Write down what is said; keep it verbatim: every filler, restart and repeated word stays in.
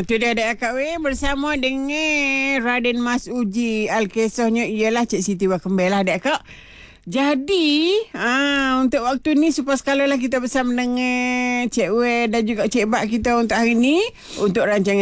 tu dia ada Kak Weh bersama dengan Raden Mas Uji. Al-Kisahnya ialah Cik Siti Wakembel lah dek Kak. Jadi, ah, untuk waktu ni supaya sekali lah kita bersama dengan Cik Weh dan juga Cik Bak kita untuk hari ni. Untuk rancangan